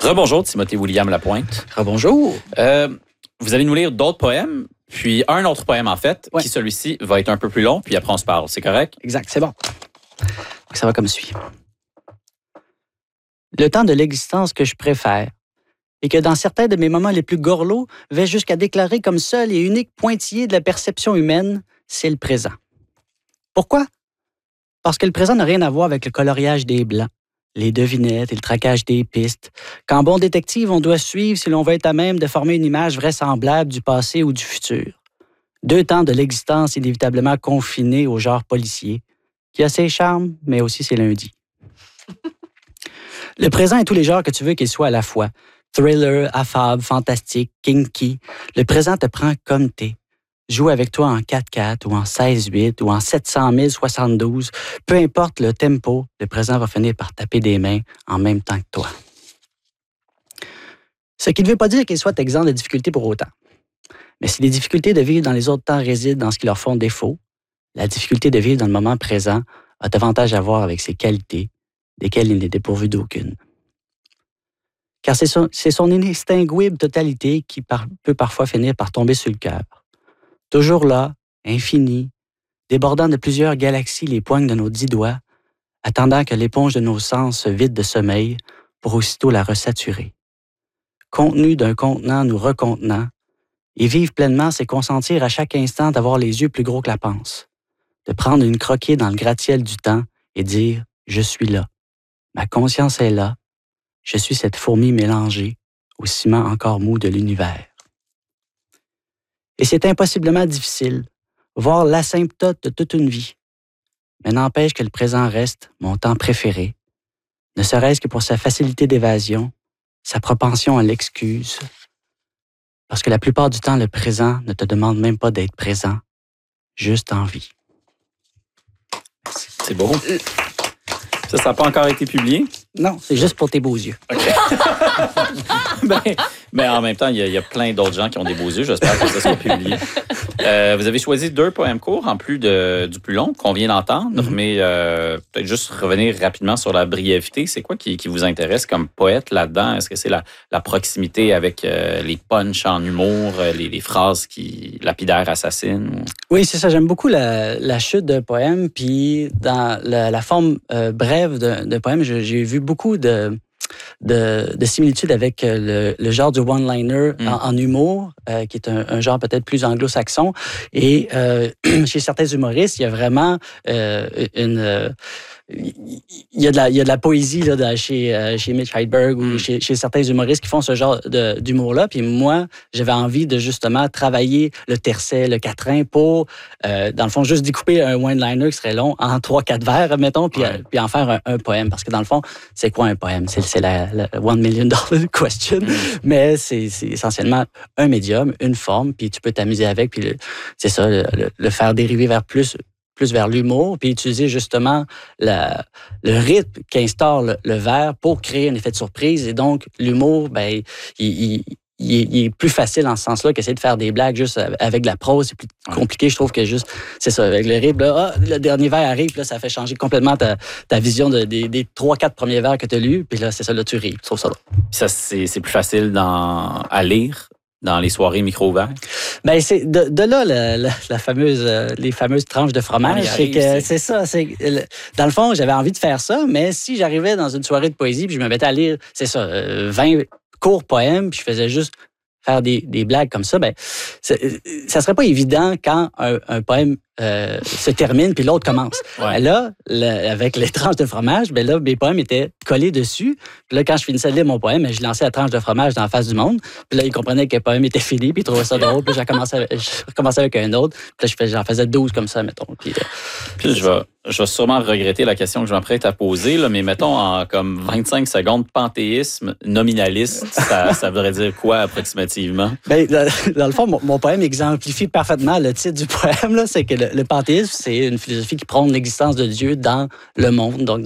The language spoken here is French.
Rebonjour, Timothée William Lapointe. Rebonjour. Vous allez nous lire d'autres poèmes, puis un autre poème en fait, Ouais. qui celui-ci va être un peu plus long, puis après on se parle. C'est correct? Exact, c'est bon. Donc, ça va comme suit. Le temps de l'existence que je préfère, et que dans certains de mes moments les plus gorlots, vais jusqu'à déclarer comme seul et unique pointillé de la perception humaine, c'est le présent. Pourquoi? Parce que le présent n'a rien à voir avec le coloriage des blancs, les devinettes et le traquage des pistes. Qu'en bon détective, on doit suivre si l'on veut être à même de former une image vraisemblable du passé ou du futur. 2 temps de l'existence inévitablement confinés au genre policier, qui a ses charmes, mais aussi ses lundis. Le présent est tous les genres que tu veux qu'il soit à la fois. Thriller, affable, fantastique, kinky. Le présent te prend comme t'es. Joue avec toi en 4/4 ou en 16/8 ou en 700 072. Peu importe le tempo, le présent va finir par taper des mains en même temps que toi. Ce qui ne veut pas dire qu'il soit exempt de difficultés pour autant. Mais si les difficultés de vivre dans les autres temps résident dans ce qui leur font défaut, la difficulté de vivre dans le moment présent a davantage à voir avec ses qualités, desquelles il n'est dépourvu d'aucune. Car c'est son inextinguible totalité qui peut parfois finir par tomber sur le cœur. Toujours là, infini, débordant de plusieurs galaxies les poignes de nos 10 doigts, attendant que l'éponge de nos sens se vide de sommeil pour aussitôt la resaturer. Contenu d'un contenant nous recontenant, et vivre pleinement, c'est consentir à chaque instant d'avoir les yeux plus gros que la panse, de prendre une croquée dans le gratte-ciel du temps et dire « Je suis là, ma conscience est là, je suis cette fourmi mélangée au ciment encore mou de l'univers. » Et c'est impossiblement difficile, voire l'asymptote de toute une vie. Mais n'empêche que le présent reste mon temps préféré, ne serait-ce que pour sa facilité d'évasion, sa propension à l'excuse. Parce que la plupart du temps, le présent ne te demande même pas d'être présent, juste en vie. C'est beau. Ça n'a pas encore été publié? Non, c'est juste pour tes beaux yeux. Mais en même temps, il y a plein d'autres gens qui ont des beaux yeux. J'espère que ça sera publié. Vous avez choisi 2 poèmes courts en plus du plus long qu'on vient d'entendre, mais peut-être juste revenir rapidement sur la brièveté. C'est quoi qui vous intéresse comme poète là-dedans? Est-ce que c'est la proximité avec les punchs en humour, les phrases qui lapidaires assassinent? Oui, c'est ça. J'aime beaucoup la chute d'un poème. Puis dans la forme brève d'un poème, j'ai vu beaucoup de similitudes avec le genre du one-liner en humour, qui est un genre peut-être plus anglo-saxon. Et chez certains humoristes, il y a vraiment il y a de la poésie là, chez Mitch Hedberg ou chez certains humoristes qui font ce genre d'humour-là. Puis moi, j'avais envie de justement travailler le tercet, le quatrain pour, dans le fond, juste découper un one-liner qui serait long en 3-4 vers, mettons, puis en faire un poème. Parce que dans le fond, c'est quoi un poème? C'est la $1 million question. Mais c'est essentiellement un médium, une forme, puis tu peux t'amuser avec, puis c'est ça, le faire dériver vers plus vers l'humour, puis utiliser justement le rythme qu'instaure le vers pour créer un effet de surprise. Et donc, l'humour, ben, il est plus facile en ce sens-là qu'essayer de faire des blagues juste avec de la prose. C'est plus compliqué, je trouve, que juste... C'est ça, avec le rythme, là, le dernier vers arrive, là, ça fait changer complètement ta vision des 3-4 premiers vers que tu as lus. Puis là, c'est ça, là, tu ris. Je trouve ça drôle. Ça, c'est plus facile à lire dans les soirées micro-ouvertes? Ben c'est de là les fameuses tranches de fromage. C'est ça. Dans le fond, j'avais envie de faire ça, mais si j'arrivais dans une soirée de poésie puis je me mettais à lire, 20 courts poèmes, puis je faisais juste faire des blagues comme ça, ben ça serait pas évident quand un poème se termine puis l'autre commence. Ouais. Là, avec les tranches de fromage, ben là, mes poèmes étaient collés dessus. Puis là, quand je finissais de lire mon poème, je lançais la tranche de fromage dans la face du monde. Puis là, ils comprenaient que le poème était fini, puis ils trouvaient ça drôle. Puis je recommençais avec un autre. Puis là, j'en faisais 12 comme ça, mettons. Puis je vais sûrement regretter la question que je m'apprête à poser, là, mais mettons en comme 25 secondes, panthéisme nominaliste, ça voudrait dire quoi approximativement? Ben, dans le fond, mon poème exemplifie parfaitement le titre du poème. Là, c'est que le panthéisme, c'est une philosophie qui prône l'existence de Dieu dans le monde. Donc,